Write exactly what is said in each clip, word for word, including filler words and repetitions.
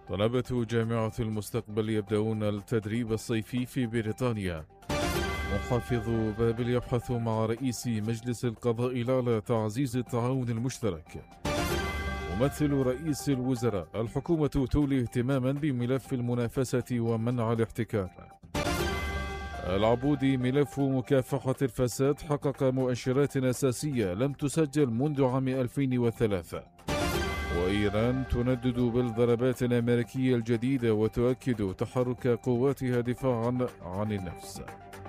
طلبة جامعة المستقبل يبدأون التدريب الصيفي في بريطانيا. محافظ بابل يبحث مع رئيس مجلس القضاء على تعزيز التعاون المشترك. ممثل رئيس الوزراء: الحكومة تولي اهتماما بملف المنافسة ومنع الاحتكار. العبودي: ملف مكافحة الفساد حقق مؤشرات أساسية لم تسجل منذ عام ألفين وثلاثة. وإيران تندد بالضربات الأمريكية الجديدة وتؤكد تحرك قواتها دفاعا عن النفس.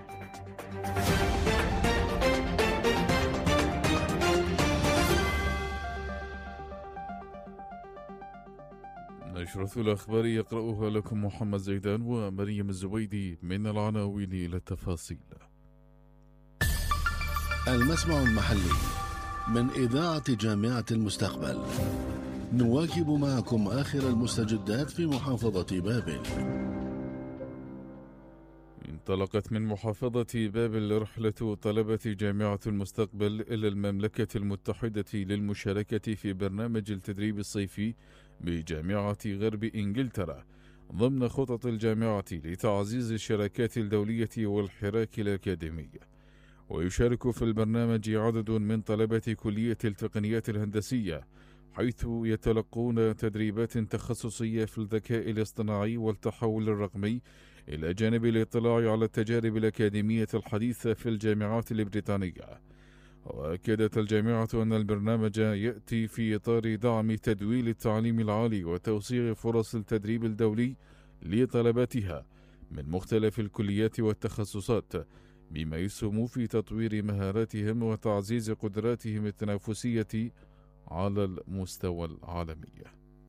نشرة الأخبار يقرأها لكم محمد زيدان ومريم الزبيدي. من العناوين إلى التفاصيل. المسمع المحلي من إذاعة جامعة المستقبل، نواكب معكم آخر المستجدات في محافظة بابل. انطلقت من محافظة بابل رحلة طلبة جامعة المستقبل إلى المملكة المتحدة للمشاركة في برنامج التدريب الصيفي بجامعة غرب إنجلترا ضمن خطط الجامعة لتعزيز الشراكات الدولية والحراك الأكاديمي. ويشارك في البرنامج عدد من طلبة كلية التقنيات الهندسية، حيث يتلقون تدريبات تخصصية في الذكاء الاصطناعي والتحول الرقمي، إلى جانب الاطلاع على التجارب الأكاديمية الحديثة في الجامعات البريطانية. وأكدت الجامعة أن البرنامج يأتي في إطار دعم تدويل التعليم العالي وتوسيع فرص التدريب الدولي لطلباتها من مختلف الكليات والتخصصات، بما يسهم في تطوير مهاراتهم وتعزيز قدراتهم التنافسية على المستوى العالمي.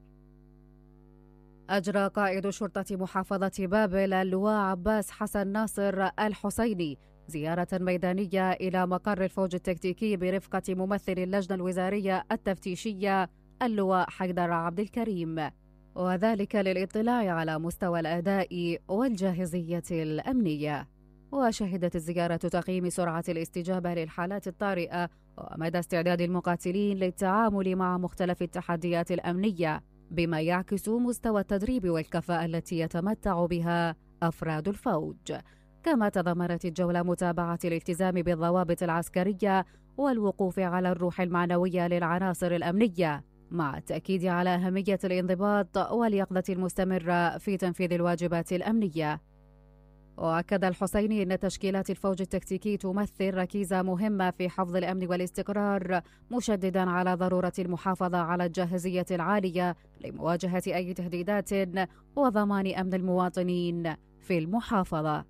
أجرى قائد شرطة محافظة بابل اللواء عباس حسن ناصر الحسيني زيارة ميدانية إلى مقر الفوج التكتيكي برفقة ممثل اللجنة الوزارية التفتيشية اللواء حيدر عبد الكريم، وذلك للاطلاع على مستوى الأداء والجاهزية الأمنية. وشهدت الزيارة تقييم سرعة الاستجابة للحالات الطارئة ومدى استعداد المقاتلين للتعامل مع مختلف التحديات الأمنية، بما يعكس مستوى التدريب والكفاءة التي يتمتع بها أفراد الفوج. كما تضمنت الجولة متابعة الالتزام بالضوابط العسكرية والوقوف على الروح المعنوية للعناصر الأمنية، مع التأكيد على أهمية الانضباط واليقظة المستمرة في تنفيذ الواجبات الأمنية. وأكد الحسيني أن تشكيلات الفوج التكتيكي تمثل ركيزة مهمة في حفظ الأمن والاستقرار، مشددا على ضرورة المحافظة على الجاهزية العالية لمواجهة أي تهديدات وضمان أمن المواطنين في المحافظة.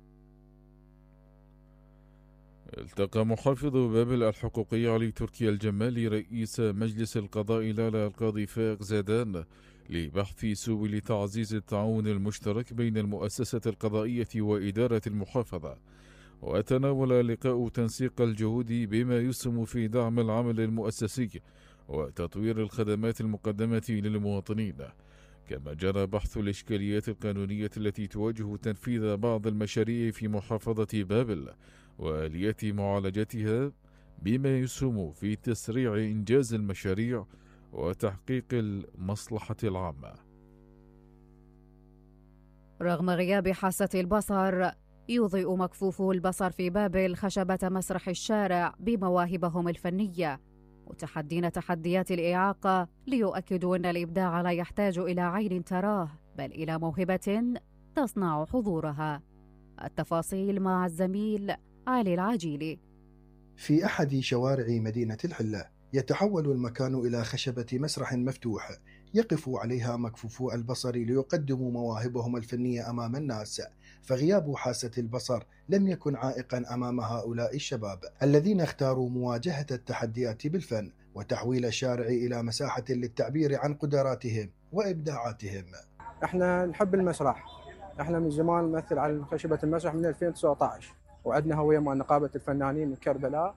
التقى محافظ بابل الحقوقي علي تركي الجمالي رئيس مجلس القضاء لالا القاضي فائق زادان لبحث سبل تعزيز التعاون المشترك بين المؤسسة القضائية وإدارة المحافظة. وتناول اللقاء تنسيق الجهود بما يسهم في دعم العمل المؤسسي وتطوير الخدمات المقدمة للمواطنين. كما جرى بحث الإشكاليات القانونية التي تواجه تنفيذ بعض المشاريع في محافظة بابل وآليات معالجتها، بما يسهم في تسريع إنجاز المشاريع وتحقيق المصلحة العامة. رغم غياب حاسة البصر، يضيء مكفوفو البصر في بابل خشبة مسرح الشارع بمواهبهم الفنية، متحدين تحديات الإعاقة ليؤكدوا أن الإبداع لا يحتاج إلى عين تراه، بل إلى موهبة تصنع حضورها. التفاصيل مع الزميل علي العجيلي. في أحد شوارع مدينة الحلة يتحول المكان إلى خشبة مسرح مفتوح يقف عليها مكفوفو البصر ليقدموا مواهبهم الفنية أمام الناس، فغياب حاسة البصر لم يكن عائقا أمام هؤلاء الشباب الذين اختاروا مواجهة التحديات بالفن وتحويل الشارع إلى مساحة للتعبير عن قدراتهم وإبداعاتهم. احنا نحب المسرح، احنا من زمان نمثل على خشبة المسرح من ألفين وتسعة عشر، وعندنا هوية مع نقابة الفنانين من كربلاء،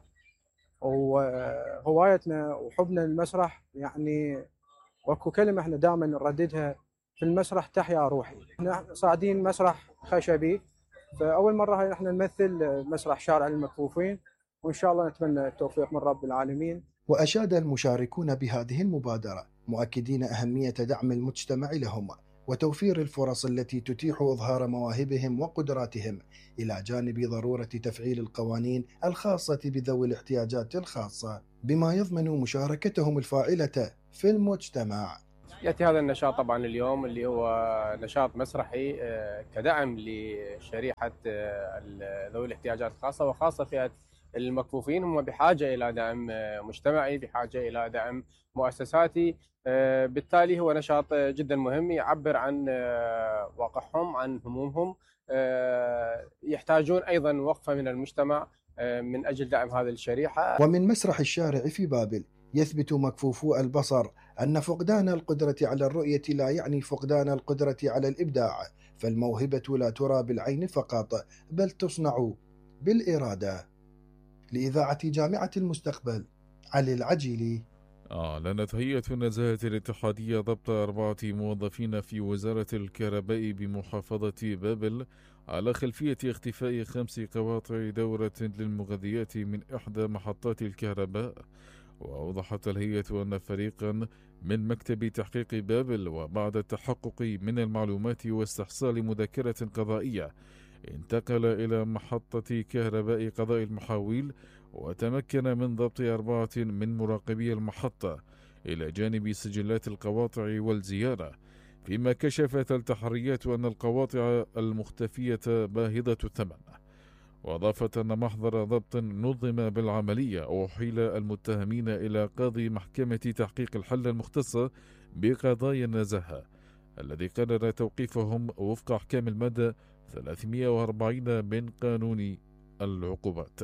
وهوايتنا وحبنا للمسرح يعني واكو كلمة احنا دائما نرددها في المسرح: تحيا روحي. احنا صاعدين مسرح خشبي، فأول مرة هاي احنا نمثل مسرح شارع المكفوفين، وإن شاء الله نتمنى التوفيق من رب العالمين. وأشاد المشاركون بهذه المبادرة مؤكدين أهمية دعم المجتمع لهم وتوفير الفرص التي تتيح إظهار مواهبهم وقدراتهم، إلى جانب ضرورة تفعيل القوانين الخاصة بذوي الاحتياجات الخاصة بما يضمن مشاركتهم الفاعلة في المجتمع. يأتي هذا النشاط طبعا اليوم اللي هو نشاط مسرحي كدعم لشريحة ذوي الاحتياجات الخاصة، وخاصة فئة المكفوفين. هم بحاجة إلى دعم مجتمعي، بحاجة إلى دعم مؤسساتي، بالتالي هو نشاط جدا مهم يعبر عن واقعهم، عن همومهم. يحتاجون أيضا وقفة من المجتمع من أجل دعم هذه الشريحة. ومن مسرح الشارع في بابل يثبت مكفوفو البصر أن فقدان القدرة على الرؤية لا يعني فقدان القدرة على الإبداع، فالموهبة لا ترى بالعين فقط بل تصنع بالإرادة. لإذاعة جامعة المستقبل، علي العجيلي. أعلنت هيئة النزاهة الاتحادية ضبط أربعة موظفين في وزارة الكهرباء بمحافظة بابل على خلفية اختفاء خمس قواطع دورة للمغذيات من إحدى محطات الكهرباء. وأوضحت الهيئة أن فريقا من مكتب تحقيق بابل، وبعد التحقق من المعلومات واستحصال مذكرة قضائية، انتقل إلى محطة كهرباء قضاء المحاويل، وتمكن من ضبط أربعة من مراقبي المحطة إلى جانب سجلات القواطع والزيارة، فيما كشفت التحريات أن القواطع المختفية باهظة الثمن. وأضافت أن محضر ضبط نظم بالعملية أحيل المتهمين إلى قاضي محكمة تحقيق الحل المختصة بقضايا النزاهة، الذي قرر توقيفهم وفق أحكام المادة ثلاثمئة وأربعين من قانون العقوبات.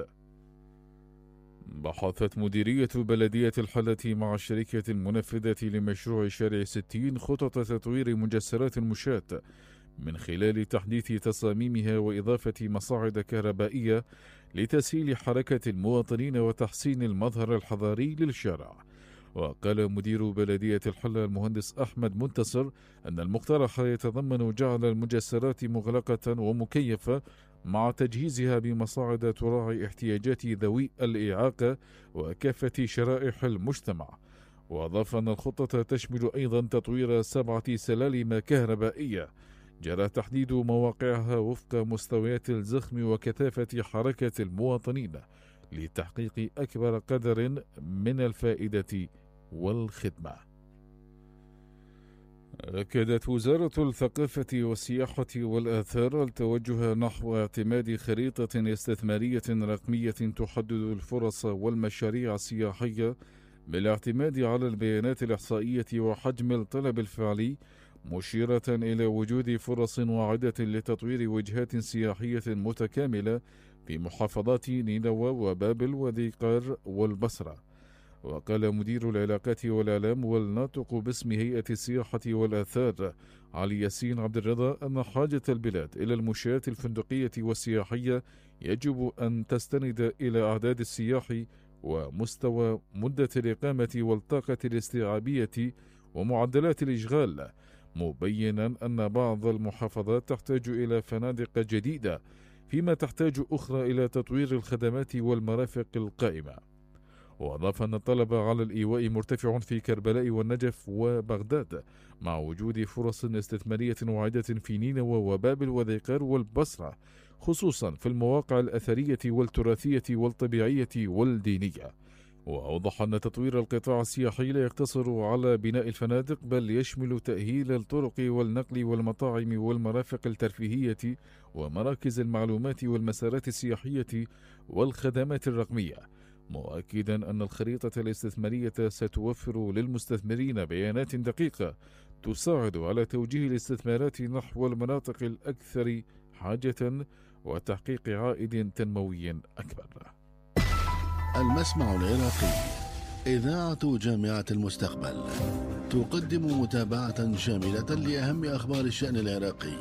بحثت مديرية بلدية الحلة مع الشركة المنفذة لمشروع شارع ستين خطط تطوير مجسرات المشاة من خلال تحديث تصاميمها وإضافة مصاعد كهربائية لتسهيل حركة المواطنين وتحسين المظهر الحضاري للشارع. وقال مدير بلدية الحلة المهندس أحمد منتصر أن المقترح يتضمن جعل المجسرات مغلقة ومكيفة مع تجهيزها بمصاعد تراعي احتياجات ذوي الإعاقة وكافة شرائح المجتمع. وأضاف أن الخطة تشمل أيضا تطوير سبعة سلالم كهربائية جرى تحديد مواقعها وفق مستويات الزخم وكثافة حركة المواطنين لتحقيق أكبر قدر من الفائدة والخدمة. أكدت وزارة الثقافة والسياحة والآثار التوجه نحو اعتماد خريطة استثمارية رقمية تحدد الفرص والمشاريع السياحية بالاعتماد على البيانات الإحصائية وحجم الطلب الفعلي، مشيرة إلى وجود فرص واعدة لتطوير وجهات سياحية متكاملة في محافظات نينوى وبابل وذي قار والبصرة. وقال مدير العلاقات والإعلام والناطق باسم هيئة السياحة والآثار علي ياسين عبد الرضا أن حاجة البلاد إلى المنشآت الفندقية والسياحية يجب أن تستند إلى أعداد السياح ومستوى مدة الإقامة والطاقة الاستيعابية ومعدلات الإشغال، مبينا أن بعض المحافظات تحتاج إلى فنادق جديدة، فيما تحتاج أخرى إلى تطوير الخدمات والمرافق القائمة. وأضاف أن الطلب على الإيواء مرتفع في كربلاء والنجف وبغداد، مع وجود فرص استثمارية واعدة في نينوى وبابل وذي قار والبصرة، خصوصا في المواقع الأثرية والتراثية والطبيعية والدينية. وأوضح أن تطوير القطاع السياحي لا يقتصر على بناء الفنادق، بل يشمل تأهيل الطرق والنقل والمطاعم والمرافق الترفيهية ومراكز المعلومات والمسارات السياحية والخدمات الرقمية، مؤكدا أن الخريطة الاستثمارية ستوفر للمستثمرين بيانات دقيقة تساعد على توجيه الاستثمارات نحو المناطق الأكثر حاجة وتحقيق عائد تنموي أكبر. المسمع العراقي، إذاعة جامعة المستقبل، تقدم متابعة شاملة لأهم أخبار الشأن العراقي.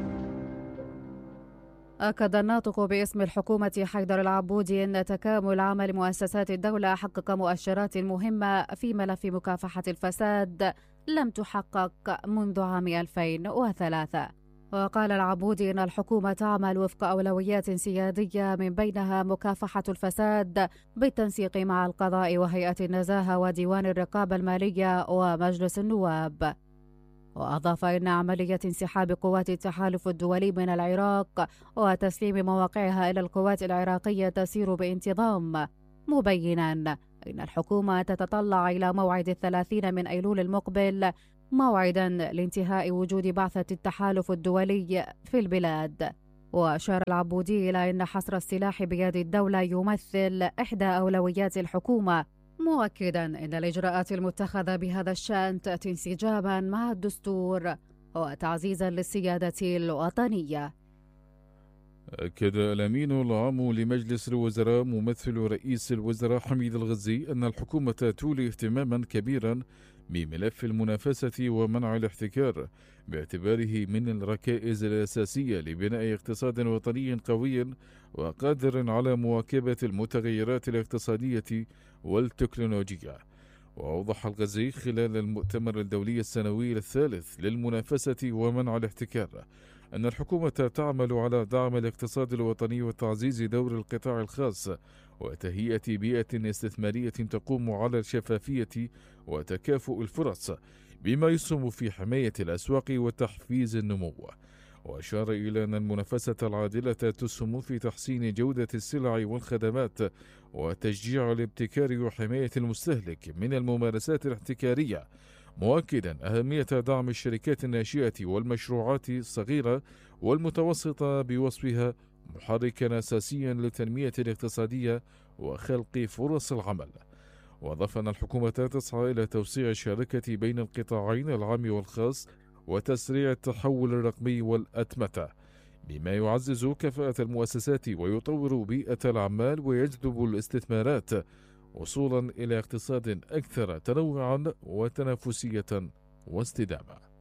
أكد الناطق باسم الحكومة حيدر العبودي أن تكامل عمل مؤسسات الدولة حقق مؤشرات مهمة في ملف مكافحة الفساد لم تحقق منذ عام ألفين وثلاثة. وقال العبودي أن الحكومة تعمل وفق أولويات سيادية من بينها مكافحة الفساد بالتنسيق مع القضاء وهيئة النزاهة وديوان الرقابة المالية ومجلس النواب. وأضاف إن عملية انسحاب قوات التحالف الدولي من العراق وتسليم مواقعها إلى القوات العراقية تسير بانتظام، مبينا إن الحكومة تتطلع إلى موعد الثلاثين من أيلول المقبل موعدا لانتهاء وجود بعثة التحالف الدولي في البلاد. وأشار العبودي إلى أن حصر السلاح بيد الدولة يمثل إحدى أولويات الحكومة، مؤكدا أن الإجراءات المتخذة بهذا الشأن تأتي انسجاما مع الدستور وتعزيزا للسيادة الوطنية. أكد الأمين العام لمجلس الوزراء ممثل رئيس الوزراء حميد الغزي أن الحكومة تولي اهتماما كبيرا بملف المنافسة ومنع الاحتكار باعتباره من الركائز الأساسية لبناء اقتصاد وطني قوي وقادر على مواكبة المتغيرات الاقتصادية والتكنولوجية. وأوضح الغزي خلال المؤتمر الدولي السنوي الثالث للمنافسة ومنع الاحتكار أن الحكومة تعمل على دعم الاقتصاد الوطني وتعزيز دور القطاع الخاص وتهيئة بيئة استثمارية تقوم على الشفافية وتكافؤ الفرص بما يسهم في حماية الأسواق وتحفيز النمو. وأشار إلى أن المنافسة العادلة تسهم في تحسين جودة السلع والخدمات وتشجيع الابتكار وحماية المستهلك من الممارسات الاحتكارية، مؤكدا أهمية دعم الشركات الناشئة والمشروعات الصغيرة والمتوسطة بوصفها محركا أساسيا للتنمية الاقتصادية وخلق فرص العمل. وأضاف أن الحكومة تسعى إلى توسيع الشراكة بين القطاعين العام والخاص وتسريع التحول الرقمي والأتمتة بما يعزز كفاءة المؤسسات ويطور بيئة الأعمال ويجذب الاستثمارات وصولا إلى اقتصاد أكثر تنوعا وتنافسية واستدامة.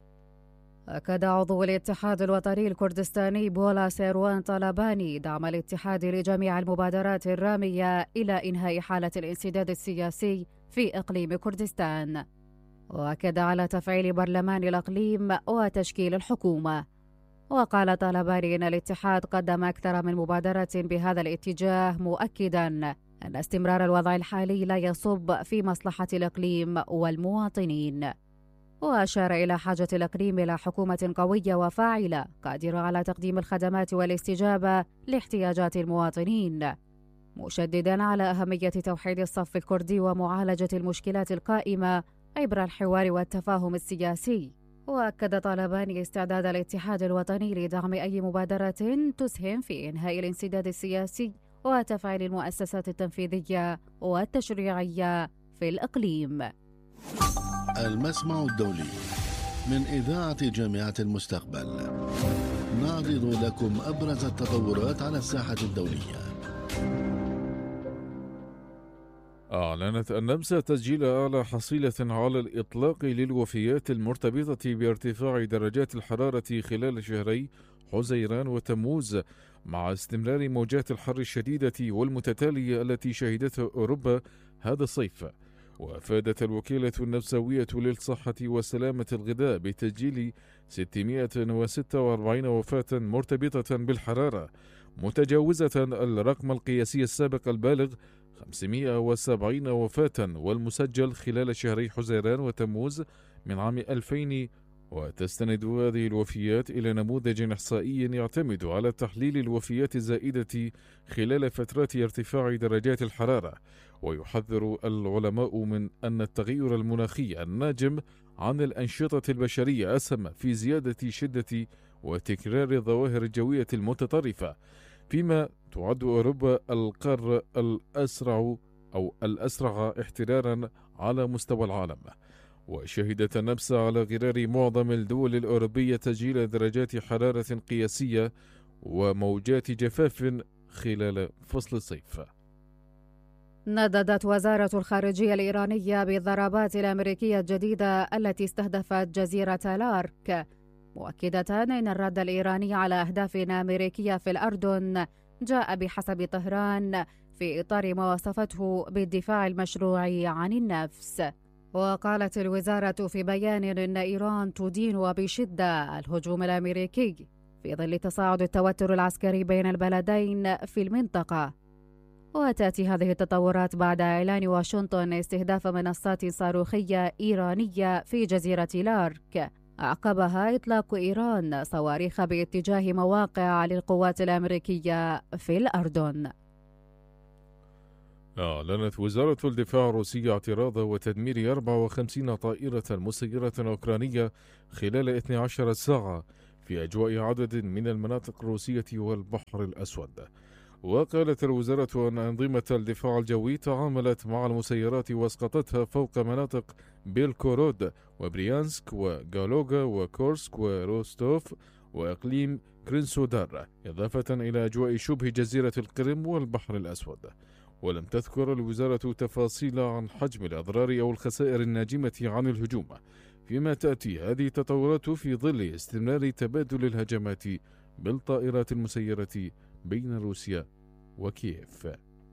أكد عضو الاتحاد الوطني الكردستاني بولا سيروان طلباني دعم الاتحاد لجميع المبادرات الرامية إلى إنهاء حالة الانسداد السياسي في إقليم كردستان، وأكد على تفعيل برلمان الإقليم وتشكيل الحكومة. وقال طلباني إن الاتحاد قدم أكثر من مبادرة بهذا الاتجاه، مؤكدا أن استمرار الوضع الحالي لا يصب في مصلحة الإقليم والمواطنين. وأشار إلى حاجة الإقليم إلى حكومة قوية وفاعلة قادرة على تقديم الخدمات والاستجابة لاحتياجات المواطنين، مشددا على أهمية توحيد الصف الكردي ومعالجة المشكلات القائمة عبر الحوار والتفاهم السياسي. وأكد طلباني استعداد الاتحاد الوطني لدعم أي مبادرة تسهم في إنهاء الانسداد السياسي وتفعيل المؤسسات التنفيذية والتشريعية في الإقليم. المسمع الدولي من إذاعة جامعة المستقبل، نعرض لكم أبرز التطورات على الساحة الدولية. أعلنت النمسا تسجيل أعلى حصيلة على الإطلاق للوفيات المرتبطة بارتفاع درجات الحرارة خلال شهري حزيران وتموز مع استمرار موجات الحر الشديدة والمتتالية التي شهدتها أوروبا هذا الصيف. وأفادت الوكالة النمساوية للصحة وسلامة الغذاء بتسجيل ستمائة وستة وأربعين وفاة مرتبطة بالحرارة، متجاوزة الرقم القياسي السابق البالغ خمسمائة وسبعين وفاة والمسجل خلال شهري حزيران وتموز من عام ألفين. وتستند هذه الوفيات إلى نموذج إحصائي يعتمد على تحليل الوفيات الزائدة خلال فترات ارتفاع درجات الحرارة. ويحذر العلماء من أن التغير المناخي الناجم عن الأنشطة البشرية أسهم في زيادة شدة وتكرار الظواهر الجوية المتطرفة، فيما تعد أوروبا القارة الأسرع أو الأسرع احترارا على مستوى العالم. وشهدت النمسا على غرار معظم الدول الأوروبية تسجيل درجات حرارة قياسية وموجات جفاف خلال فصل الصيف. نددت وزارة الخارجية الإيرانية بالضربات الأمريكية الجديدة التي استهدفت جزيرة لارك، مؤكدة أن الرد الإيراني على أهداف أمريكية في الأردن جاء بحسب طهران في إطار ما وصفته بالدفاع المشروع عن النفس. وقالت الوزارة في بيان أن إيران تدين وبشدة الهجوم الأمريكي في ظل تصاعد التوتر العسكري بين البلدين في المنطقة. وتأتي هذه التطورات بعد إعلان واشنطن استهداف منصات صاروخية إيرانية في جزيرة لارك، عقبها إطلاق إيران صواريخ باتجاه مواقع للقوات الأمريكية في الأردن. أعلنت وزارة الدفاع الروسية اعتراض وتدمير أربع وخمسين طائرة مسيرة أوكرانية خلال اثنتي عشرة ساعة في أجواء عدد من المناطق الروسية والبحر الأسود. وقالت الوزارة أن أنظمة الدفاع الجوي تعاملت مع المسيرات واسقطتها فوق مناطق بيلكورود وبريانسك وغالوغا وكورسك وروستوف وإقليم كرينسودار، إضافة إلى أجواء شبه جزيرة القرم والبحر الأسود. ولم تذكر الوزارة تفاصيل عن حجم الأضرار أو الخسائر الناجمة عن الهجوم، فيما تأتي هذه التطورات في ظل استمرار تبادل الهجمات بالطائرات المسيرة بين روسيا وكييف.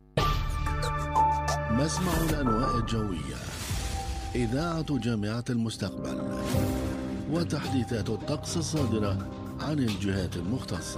مسمع الأنواء الجوية، إذاعة جامعة المستقبل، وتحديثات الطقس الصادرة عن الجهات المختصة.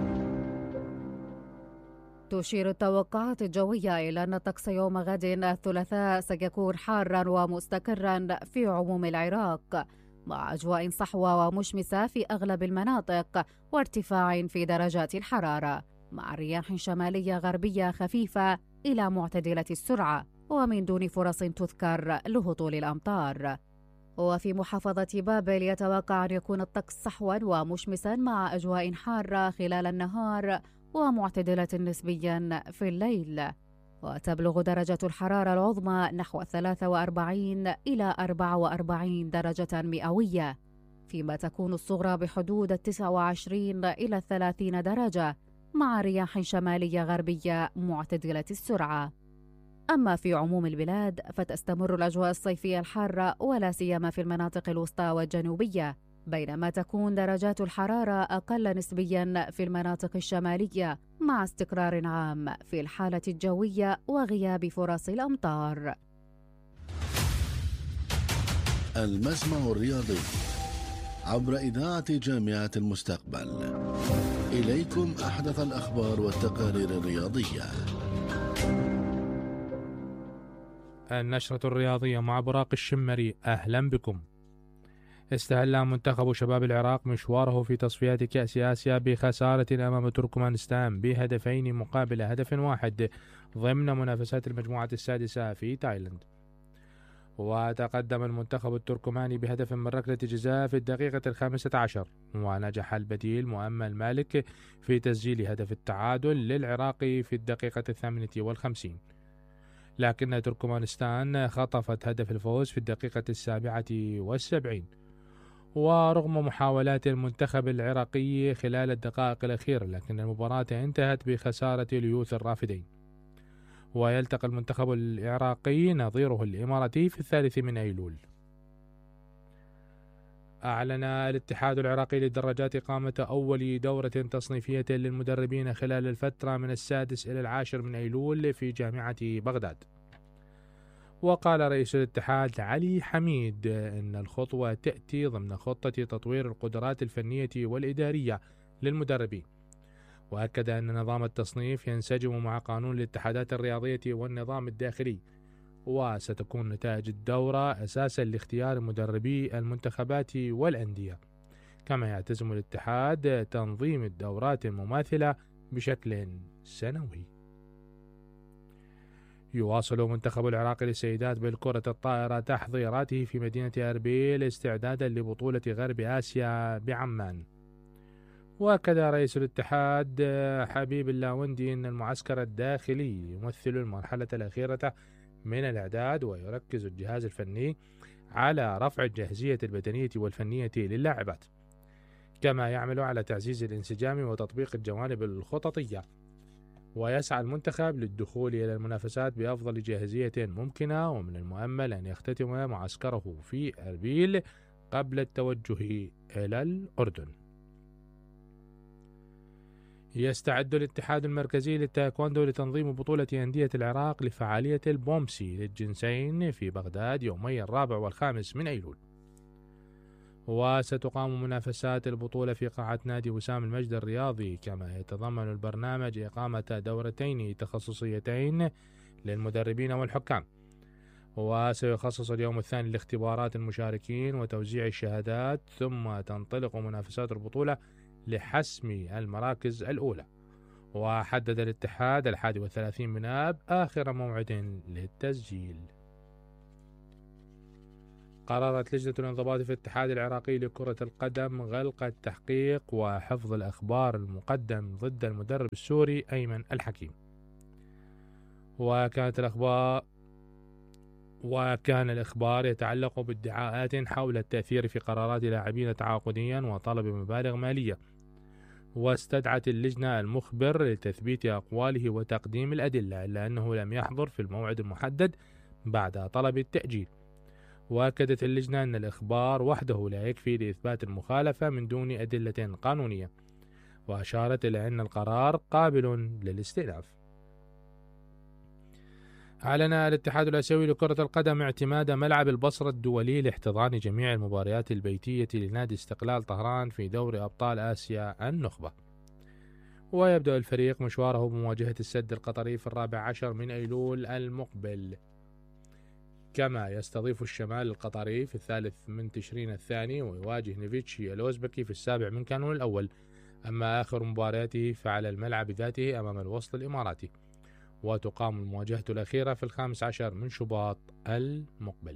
تشير التوقعات الجوية إلى أن الطقس يوم غد الثلاثاء سيكون حارا ومستقرا في عموم العراق، مع أجواء صحوة ومشمسة في أغلب المناطق وارتفاع في درجات الحرارة، مع رياح شمالية غربية خفيفة إلى معتدلة السرعة ومن دون فرص تذكر لهطول الأمطار. وفي محافظة بابل يتوقع أن يكون الطقس صحوا ومشمسا مع أجواء حارة خلال النهار ومعتدلة نسبيا في الليل، وتبلغ درجة الحرارة العظمى نحو ثلاثة وأربعين إلى أربعة وأربعين درجة مئوية، فيما تكون الصغرى بحدود تسعة وعشرين إلى ثلاثين درجة مع رياح شمالية غربية معتدلة السرعة. أما في عموم البلاد فتستمر الأجواء الصيفية الحارة ولا سيما في المناطق الوسطى والجنوبية، بينما تكون درجات الحرارة أقل نسبيا في المناطق الشمالية مع استقرار عام في الحالة الجوية وغياب فرص الأمطار. المسمع الرياضي عبر إذاعة جامعة المستقبل، إليكم أحدث الأخبار والتقارير الرياضية. النشرة الرياضية مع براق الشمري، أهلا بكم. استهل منتخب شباب العراق مشواره في تصفيات كأس آسيا بخسارة أمام تركمانستان بهدفين مقابل هدف واحد ضمن منافسات المجموعة السادسة في تايلاند. وتقدم المنتخب التركماني بهدف من ركلة جزاء في الدقيقة الخامسة عشر، ونجح البديل مؤمل مالك في تسجيل هدف التعادل للعراق في الدقيقة الثامنة والخمسين، لكن تركمانستان خطفت هدف الفوز في الدقيقة السابعة والسبعين. ورغم محاولات المنتخب العراقي خلال الدقائق الأخيرة، لكن المباراة انتهت بخسارة ليوث الرافدين. ويلتقي المنتخب العراقي نظيره الإماراتي في الثالث من أيلول. أعلن الاتحاد العراقي للدراجات إقامة أول دورة تصنيفية للمدربين خلال الفترة من السادس إلى العاشر من أيلول في جامعة بغداد. وقال رئيس الاتحاد علي حميد إن الخطوة تأتي ضمن خطة تطوير القدرات الفنية والإدارية للمدربين، وأكد أن نظام التصنيف ينسجم مع قانون الاتحادات الرياضية والنظام الداخلي، وستكون نتائج الدورة أساسا لاختيار مدربي المنتخبات والأندية. كما يعتزم الاتحاد تنظيم الدورات المماثلة بشكل سنوي. يواصل منتخب العراق للسيدات بالكرة الطائرة تحضيراته في مدينة أربيل استعدادا لبطولة غرب آسيا بعمان. وأكد رئيس الاتحاد حبيب اللاوندي أن المعسكر الداخلي يمثل المرحلة الأخيرة من الإعداد، ويركز الجهاز الفني على رفع الجاهزية البدنية والفنية للاعبات، كما يعمل على تعزيز الانسجام وتطبيق الجوانب الخططية. ويسعى المنتخب للدخول إلى المنافسات بأفضل جاهزية ممكنة، ومن المؤمل أن يختتم معسكره في أربيل قبل التوجه إلى الأردن. يستعد الاتحاد المركزي للتايكوندو لتنظيم بطولة أندية العراق لفعالية البومسي للجنسين في بغداد يومي الرابع والخامس من أيلول. وستقام منافسات البطولة في قاعة نادي وسام المجد الرياضي، كما يتضمن البرنامج إقامة دورتين تخصصيتين للمدربين والحكام. وسيخصص اليوم الثاني لاختبارات المشاركين وتوزيع الشهادات، ثم تنطلق منافسات البطولة لحسم المراكز الأولى. وحدد الاتحاد الحادي والثلاثين من آب آخر موعد للتسجيل. قررت لجنة الانضباط في الاتحاد العراقي لكرة القدم غلق التحقيق وحفظ الأخبار المقدم ضد المدرب السوري أيمن الحكيم. وكانت الأخبار وكان الإخبار يتعلق بادعاءات حول التأثير في قرارات لاعبين تعاقديا وطلب مبالغ مالية، واستدعت اللجنة المخبر لتثبيت أقواله وتقديم الأدلة، إلا أنه لم يحضر في الموعد المحدد بعد طلب التأجيل. وأكدت اللجنة أن الإخبار وحده لا يكفي لإثبات المخالفة من دون أدلة قانونية، وأشارت إلى أن القرار قابل للاستئناف. أعلن الاتحاد الآسيوي لكرة القدم اعتماد ملعب البصرة الدولي لاحتضان جميع المباريات البيتية لنادي استقلال طهران في دوري أبطال آسيا النخبة. ويبدأ الفريق مشواره بمواجهة السد القطري في الرابع عشر من أيلول المقبل، كما يستضيف الشمال القطري في الثالث من تشرين الثاني، ويواجه نيفيتشي الأوزبكي في السابع من كانون الأول. أما آخر مبارياته فعلى الملعب ذاته أمام الوصل الإماراتي، وتقام المواجهة الأخيرة في الخامس عشر من شباط المقبل.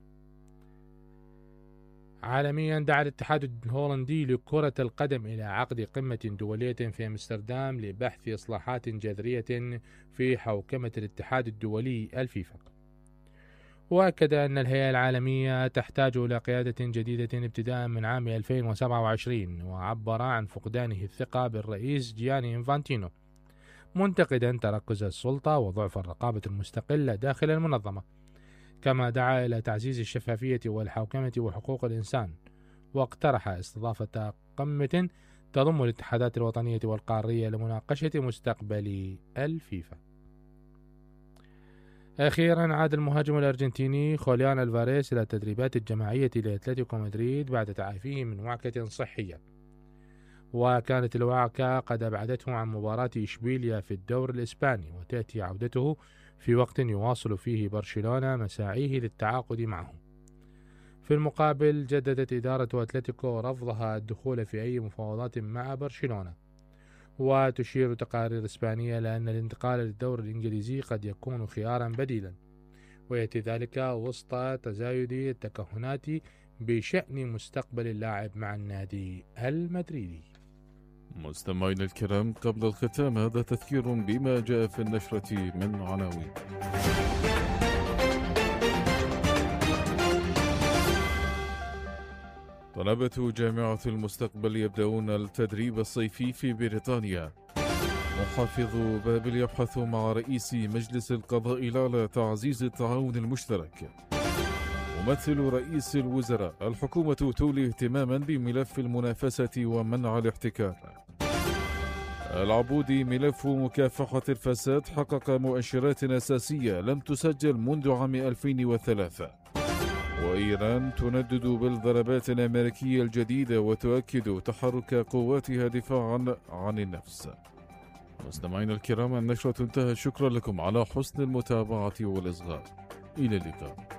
عالميا، دعا الاتحاد الهولندي لكرة القدم إلى عقد قمة دولية في أمستردام لبحث إصلاحات جذرية في حوكمة الاتحاد الدولي الفيفا. وأكد أن الهيئة العالمية تحتاج إلى قيادة جديدة ابتداء من عام ألفين وسبعة وعشرين، وعبر عن فقدانه الثقة بالرئيس جياني إنفانتينو، منتقدا تركز السلطة وضعف الرقابة المستقلة داخل المنظمة. كما دعا إلى تعزيز الشفافية والحوكمة وحقوق الإنسان، واقترح استضافة قمة تضم الاتحادات الوطنية والقارية لمناقشة مستقبل الفيفا. أخيرا، عاد المهاجم الأرجنتيني خوليان ألفاريز إلى التدريبات الجماعية لأتلتيكو مدريد بعد تعافيه من وعكة صحية. وكانت الوعكة قد أبعدته عن مباراة إشبيليا في الدور الإسباني، وتأتي عودته في وقت يواصل فيه برشلونة مساعيه للتعاقد معه. في المقابل، جددت إدارة أتلتيكو رفضها الدخول في أي مفاوضات مع برشلونة، وتشير تقارير إسبانية لأن الانتقال للدور الإنجليزي قد يكون خيارا بديلا، ويأتي ذلك وسط تزايد التكهنات بشأن مستقبل اللاعب مع النادي المدريدي. مستمعينا الكرام، قبل الختام هذا تذكير بما جاء في النشرة من عناوين. طلبة جامعة المستقبل يبدأون التدريب الصيفي في بريطانيا. محافظ بابل يبحث مع رئيس مجلس القضاء على تعزيز التعاون المشترك. ممثل رئيس الوزراء: الحكومة تولي اهتماما بملف المنافسة ومنع الاحتكار. العبودي: ملف مكافحة الفساد حقق مؤشرات أساسية لم تسجل منذ عام ألفين وثلاثة. وإيران تندد بالضربات الأمريكية الجديدة وتؤكد تحرك قواتها دفاعا عن النفس. مستمعينا الكرام، النشرة انتهت. شكرا لكم على حسن المتابعة والإصغاء. إلى اللقاء.